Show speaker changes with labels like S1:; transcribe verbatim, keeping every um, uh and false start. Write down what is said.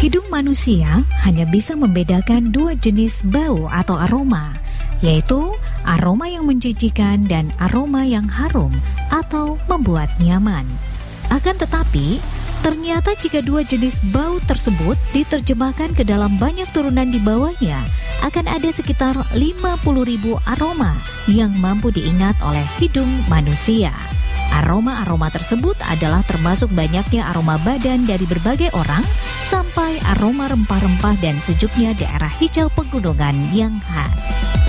S1: Hidung manusia hanya bisa membedakan dua jenis bau atau aroma, yaitu aroma yang menjijikan dan aroma yang harum atau membuat nyaman. Akan tetapi, ternyata jika dua jenis bau tersebut diterjemahkan ke dalam banyak turunan di bawahnya, akan ada sekitar lima puluh ribu aroma yang mampu diingat oleh hidung manusia. Aroma-aroma tersebut adalah termasuk banyaknya aroma badan dari berbagai orang sampai aroma rempah-rempah dan sejuknya daerah hijau pegunungan yang khas.